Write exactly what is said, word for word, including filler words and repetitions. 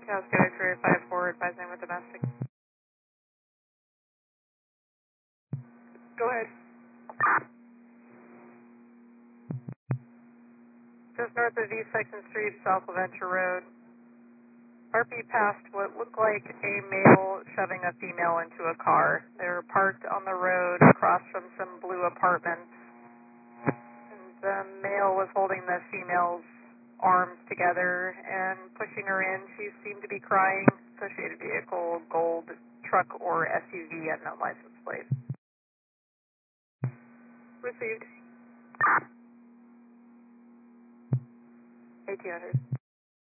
Cascade three five four, advising with domestic. Go ahead. Just north of East Section Street, south of Venture Road. R P passed what looked like a male shoving a female into a car. They were parked on the road across from some blue apartments. And the male was holding the female's arms together and pushing her in. She seemed to be crying. Associated vehicle, gold truck or S U V at no license plate. Received. eighteen hundred.